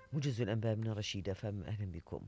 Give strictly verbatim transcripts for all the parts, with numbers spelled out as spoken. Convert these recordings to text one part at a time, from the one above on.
موجز الأنباء من رشيد فم، أهلا بكم.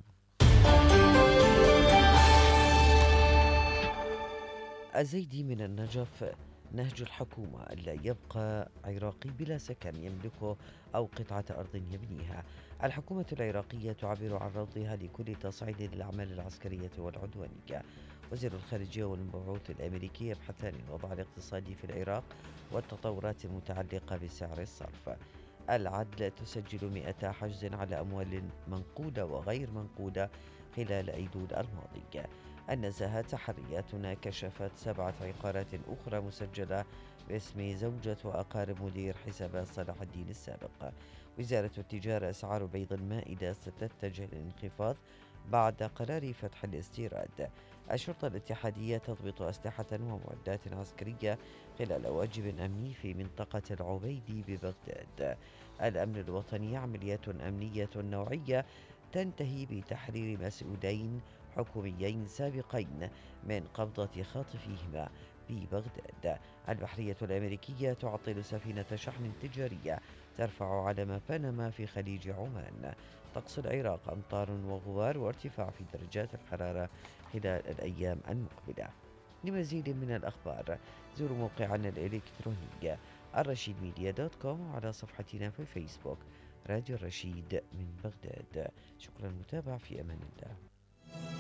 الزيدي من النجف: نهج الحكومة ألا يبقى عراقي بلا سكن يملكه أو قطعة أرض يبنيها. الحكومة العراقية تعبر عن رفضها لكل تصعيد للأعمال العسكرية والعدوانية. وزير الخارجية والمبعوث الأمريكي يبحثان الوضع الاقتصادي في العراق والتطورات المتعلقة بسعر الصرف. العدل: تسجل مئة حجز على أموال منقودة وغير منقودة خلال أيلول الماضي. النزاهة: تحرياتنا كشفت سبعة عقارات أخرى مسجلة باسم زوجة وأقارب مدير حسابات صلاح الدين السابق. وزارة التجارة: أسعار بيض المائدة ستتجه للانخفاض بعد قرار فتح الاستيراد. الشرطة الاتحادية تضبط أسلحة ومعدات عسكرية خلال واجب أمني في منطقة العبيدي ببغداد. الأمن الوطني: عمليات أمنية نوعية تنتهي بتحرير مسؤولين حكوميين سابقين من قبضة خاطفيهما ببغداد. البحرية الأمريكية تعطل سفينة شحن تجارية ترفع علم بنما في خليج عمان. طقس العراق: أمطار وغبار وارتفاع في درجات الحرارة خلال الأيام المقبلة. لمزيد من الأخبار زوروا موقعنا الإلكتروني الرشيد ميديا دوت كوم، وعلى صفحتنا في الفيسبوك راديو الرشيد من بغداد. شكرا للمتابعة، في أمان الله.